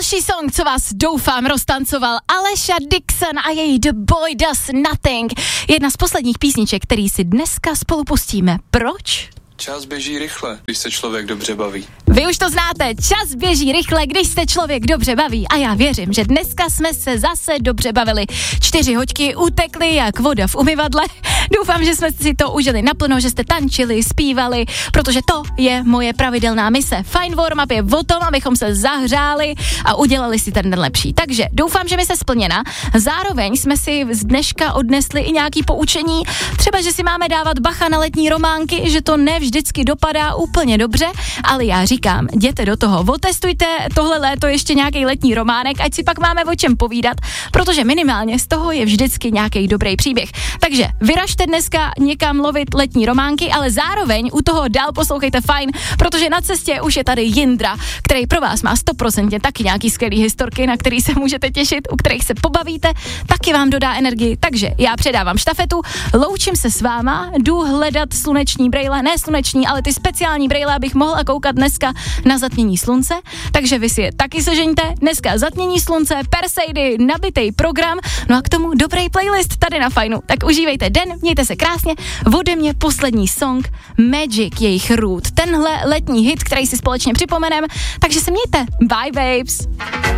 Další song, co vás doufám roztancoval, Aleša Dixon a její The Boy Does Nothing. Jedna z posledních písniček, který si dneska spolu pustíme. Proč? Čas běží rychle, když se člověk dobře baví. Vy už to znáte, čas běží rychle, když se člověk dobře baví a já věřím, že dneska jsme se zase dobře bavili. 4 hoďky utekly jak voda v umyvadle. Doufám, že jsme si to užili naplno, že jste tančili, zpívali, protože to je moje pravidelná mise. Fine warm-up je o tom, abychom se zahřáli a udělali si ten den lepší. Takže doufám, že mise splněna. Zároveň jsme si z dneška odnesli i nějaký poučení, třeba, že si máme dávat bacha na letní románky, že to ne vždycky dopadá úplně dobře, ale já říkám, jděte do toho, otestujte tohle léto ještě nějaký letní románek, ať si pak máme o čem povídat, protože minimálně z toho je vždycky nějaký dobrý příběh. Takže vyražte dneska někam lovit letní románky, ale zároveň u toho dál poslouchejte fajn, protože na cestě už je tady Jindra, který pro vás má 100% taky nějaký skvělý historky, na který se můžete těšit, u kterých se pobavíte, taky vám dodá energii, takže já předávám štafetu, loučím se s váma, jdu hledat sluneční brejle, ne sluneční, ale ty speciální brejle, abych mohla koukat dneska na zatmění slunce, takže vy si je taky sežeňte, dneska zatmění slunce, Perseidy, nabitej program, no a k tomu dobrý playlist tady na Fajnu, tak užívejte den, mějte se krásně, ode mě poslední song Magic, jejich Root, tenhle letní hit, který si společně připomeneme, takže se mějte, bye babes.